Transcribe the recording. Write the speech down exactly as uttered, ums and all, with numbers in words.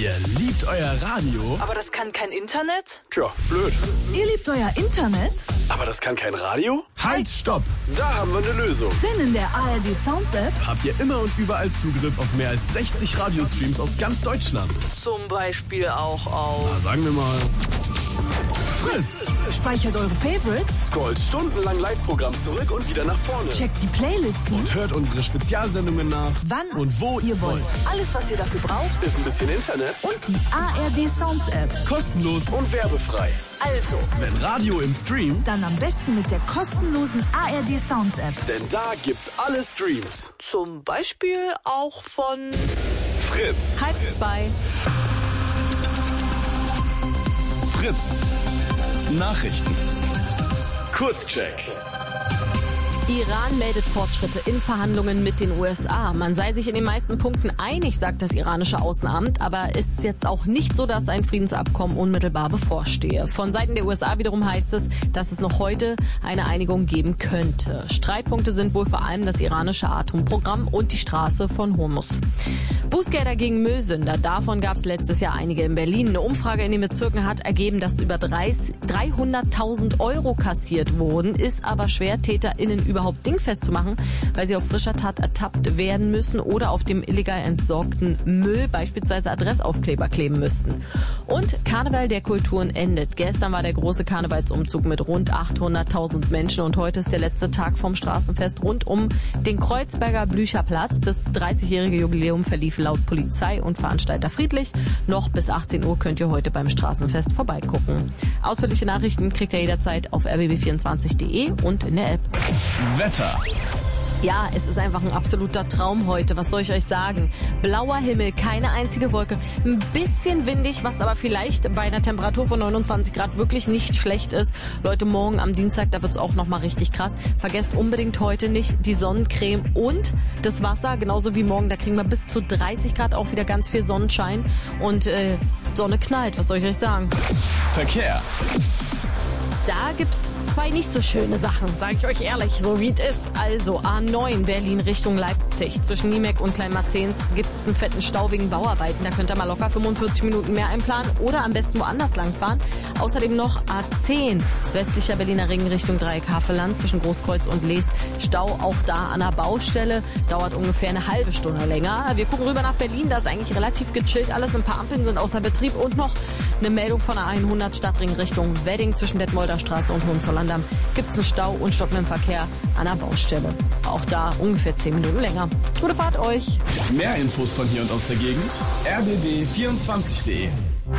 Ihr liebt euer Radio? Aber das kann kein Internet? Tja, blöd. Ihr liebt euer Internet? Aber das kann kein Radio? Halt, stopp! Da haben wir eine Lösung. Denn in der A R D Sounds App habt ihr immer und überall Zugriff auf mehr als sechzig Radiostreams aus ganz Deutschland. zum Beispiel auch auf Na, sagen wir mal Fritz. speichert eure Favorites, Scrollt stundenlang Live-Programm zurück und wieder nach vorne. checkt die Playlisten, Und hört unsere Spezialsendungen nach, wann und wo ihr wollt. Alles, was ihr dafür braucht Ist ein bisschen Internet. und die A R D Sounds App. Kostenlos und werbefrei. Also, Wenn Radio im Stream, dann am besten mit der kostenlosen A R D Sounds App. denn da gibt's alle Streams. Zum Beispiel auch von Fritz. halb zwei. Fritz. Nachrichten. Kurzcheck. Iran meldet Fortschritte in Verhandlungen mit den U S A. Man sei sich in den meisten Punkten einig, sagt das iranische Außenamt, aber es ist jetzt auch nicht so, dass ein Friedensabkommen unmittelbar bevorstehe. Von Seiten der U S A wiederum heißt es, dass es noch heute eine Einigung geben könnte. Streitpunkte sind wohl vor allem das iranische Atomprogramm und die Straße von Hormuz. Bußgelder gegen Müllsünder, davon gab es letztes Jahr einige in Berlin. Eine Umfrage in den Bezirken hat ergeben, dass über dreihunderttausend Euro kassiert wurden, ist aber schwer, TäterInnen überhaupt dingfest zu machen, weil sie auf frischer Tat ertappt werden müssen oder auf dem illegal entsorgten Müll beispielsweise Adressaufkleber kleben müssten. Und Karneval der Kulturen endet. Gestern war der große Karnevalsumzug mit rund achthunderttausend Menschen und heute ist der letzte Tag vom Straßenfest rund um den Kreuzberger Blücherplatz. Das dreißigjährige Jubiläum verlief laut Polizei und Veranstalter friedlich. Noch bis achtzehn Uhr könnt ihr heute beim Straßenfest vorbeigucken. Ausführliche Nachrichten kriegt ihr jederzeit auf r b b vierundzwanzig punkt d e und in der App. Wetter. Ja, es ist einfach ein absoluter Traum heute. Was soll ich euch sagen? Blauer Himmel, keine einzige Wolke. Ein bisschen windig, was aber vielleicht bei einer Temperatur von neunundzwanzig Grad wirklich nicht schlecht ist. Leute, morgen am Dienstag, da wird's auch nochmal richtig krass. Vergesst unbedingt heute nicht die Sonnencreme und das Wasser. Genauso wie morgen, da kriegen wir bis zu dreißig Grad auch wieder ganz viel Sonnenschein. Und äh, Sonne knallt, was soll ich euch sagen? Verkehr. Da gibt's zwei nicht so schöne Sachen, sage ich euch ehrlich, so wie es ist. Also A neun Berlin Richtung Leipzig. Zwischen Niemek und Kleinmarzens gibt's einen fetten Stau wegen Bauarbeiten. Da könnt ihr mal locker fünfundvierzig Minuten mehr einplanen oder am besten woanders langfahren. Außerdem noch A zehn westlicher Berliner Ring Richtung Dreieck Havelland zwischen Großkreuz und Leest. Stau auch da an der Baustelle. Dauert ungefähr eine halbe Stunde länger. Wir gucken rüber nach Berlin. Da ist eigentlich relativ gechillt alles. Ein paar Ampeln sind außer Betrieb. Und noch eine Meldung von der hundert Stadtring Richtung Wedding zwischen Detmolder Straße und Hohenzollern-Damm gibt es einen Stau und stockenden Verkehr an der Baustelle. Auch da ungefähr zehn Minuten länger. Gute Fahrt euch! Mehr Infos von hier und aus der Gegend. r b b vierundzwanzig punkt d e